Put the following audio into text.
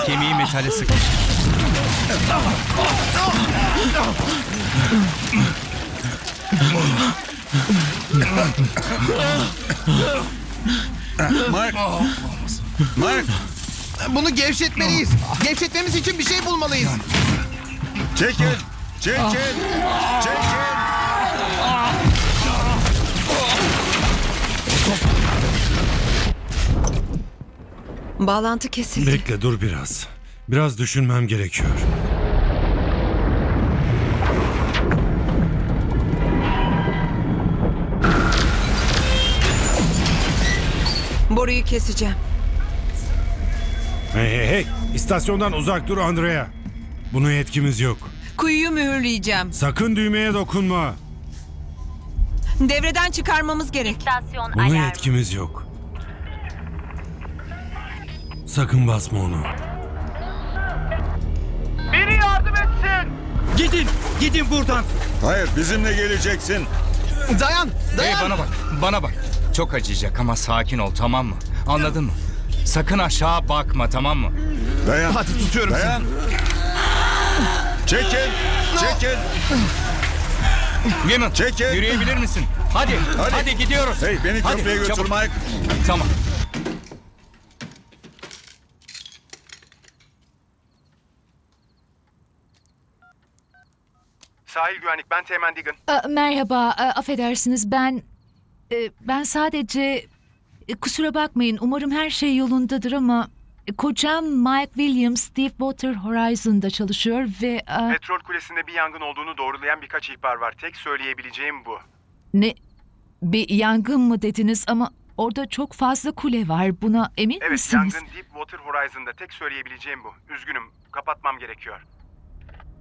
Kemiği metale sıkmış. Mark! Mark! Bunu gevşetmeliyiz. Gevşetmemiz için bir şey bulmalıyız. Çekin! Çekin! Çekin! Bağlantı kesildi. Bekle, dur biraz. Biraz düşünmem gerekiyor. Boruyu keseceğim. Hey hey hey! İstasyondan uzak dur Andrea. Buna yetkimiz yok. Kuyuyu mühürleyeceğim. Sakın düğmeye dokunma. Devreden çıkarmamız gerek. İstasyon Buna alarm. yetkimiz yok. Sakın basma onu. Gidin buradan. Hayır, bizimle geleceksin. Dayan, Hey, dayan. bana bak. Çok acıyacak ama sakin ol, tamam mı? Anladın mı? Sakın aşağı bakma, tamam mı? Dayan. Hadi tutuyorum Dayan. Çekin! Çekin! Women, Çekin. yürüyebilir misin? Hadi gidiyoruz. Hey, beni Hadi, köprüye götür çabuk. Mike. Tamam. Sahil güvenlik, ben Teğmen Diggin. Merhaba, affedersiniz ben sadece kusura bakmayın umarım her şey yolundadır ama kocam Mike Williams Deepwater Horizon'da çalışıyor ve Petrol kulesinde bir yangın olduğunu doğrulayan birkaç ihbar var. Tek söyleyebileceğim bu. ne bir yangın mı dediniz ama orada çok fazla kule var buna emin Evet, misiniz? yangın Deepwater Horizon'da. Tek söyleyebileceğim bu. Üzgünüm, kapatmam gerekiyor.